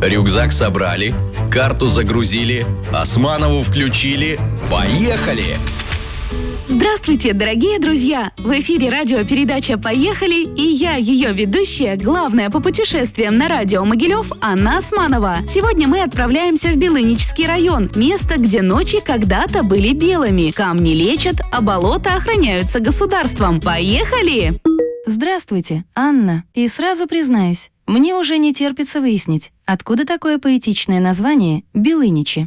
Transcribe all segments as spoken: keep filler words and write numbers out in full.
Рюкзак собрали, карту загрузили, Османову включили. Поехали! Здравствуйте, дорогие друзья! В эфире радиопередача «Поехали» и я, ее ведущая, главная по путешествиям на радио Могилев, Анна Османова. Сегодня мы отправляемся в Белынический район, место, где ночи когда-то были белыми. Камни лечат, а болота охраняются государством. Поехали! Здравствуйте, Анна. И сразу признаюсь, мне уже не терпится выяснить, откуда такое поэтичное название «Белыничи».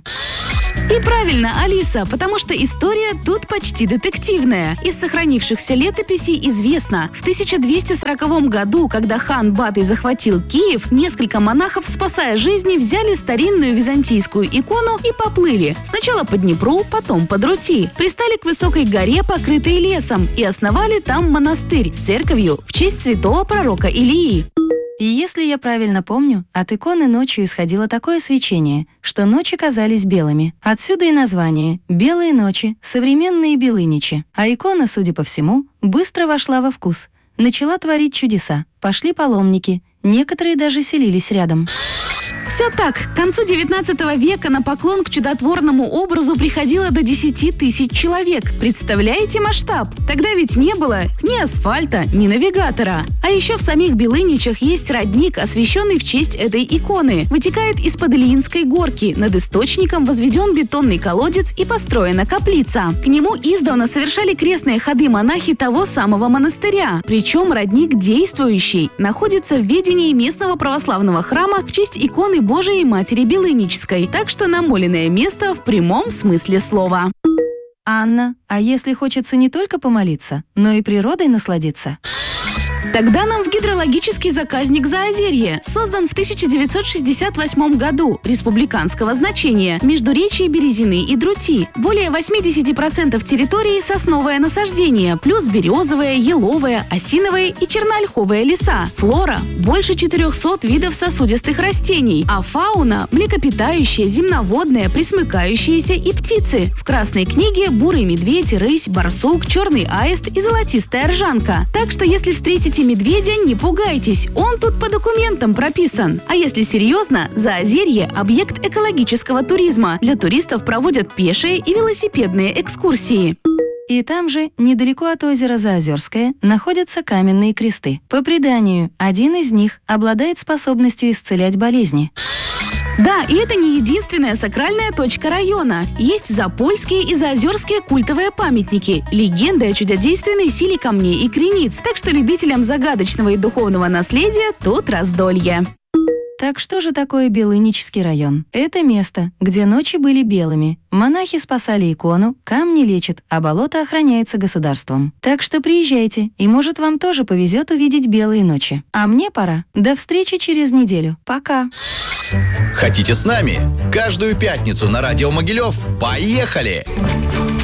И правильно, Алиса, потому что история тут почти детективная. Из сохранившихся летописей известно, в тысяча двести сороковом году, когда хан Батый захватил Киев, несколько монахов, спасая жизни, взяли старинную византийскую икону и поплыли. Сначала по Днепру, потом по Друси. Пристали к высокой горе, покрытой лесом, и основали там монастырь с церковью в честь святого пророка Илии. И если я правильно помню, от иконы ночью исходило такое свечение, что ночи казались белыми. Отсюда и название «Белые ночи», современные Белыничи. А икона, судя по всему, быстро вошла во вкус. Начала творить чудеса. Пошли паломники. Некоторые даже селились рядом. Все так. К концу девятнадцатого века на поклон к чудотворному образу приходило до десяти тысяч человек. Представляете масштаб? Тогда ведь не было ни асфальта, ни навигатора. А еще в самих Белыничах есть родник, освященный в честь этой иконы. Вытекает из-под Ильинской горки. Над источником возведен бетонный колодец и построена каплица. К нему издавна совершали крестные ходы монахи того самого монастыря. Причем родник действующий. Находится в ведении местного православного храма в честь иконы Божией Матери Белынической, так что намоленное место в прямом смысле слова. Анна, а если хочется не только помолиться, но и природой насладиться? Тогда нам в гидрологический заказник Заозерье, создан в тысяча девятьсот шестьдесят восьмом году, республиканского значения, междуречье Березины и Друти. Более восемьдесят процентов территории сосновое насаждение, плюс березовое, еловое, осиновое и черноольховые леса. Флора – больше четырехсот видов сосудистых растений, а фауна – млекопитающие, земноводные, пресмыкающиеся и птицы. В Красной книге бурый медведь, рысь, барсук, черный аист и золотистая ржанка. Так что если встретите медведя, не пугайтесь, он тут по документам прописан. А если серьезно, Заозерье – объект экологического туризма. Для туристов проводят пешие и велосипедные экскурсии. И там же, недалеко от озера Заозерское, находятся каменные кресты. По преданию, один из них обладает способностью исцелять болезни. Да, и это не единственная сакральная точка района. Есть запольские и заозерские культовые памятники, легенды о чудодейственной силе камней и крениц. Так что любителям загадочного и духовного наследия тут раздолье. Так что же такое Белынический район? Это место, где ночи были белыми. Монахи спасали икону, камни лечат, а болото охраняется государством. Так что приезжайте, и может вам тоже повезет увидеть белые ночи. А мне пора. До встречи через неделю. Пока! Хотите с нами? Каждую пятницу на радио Могилев. Поехали!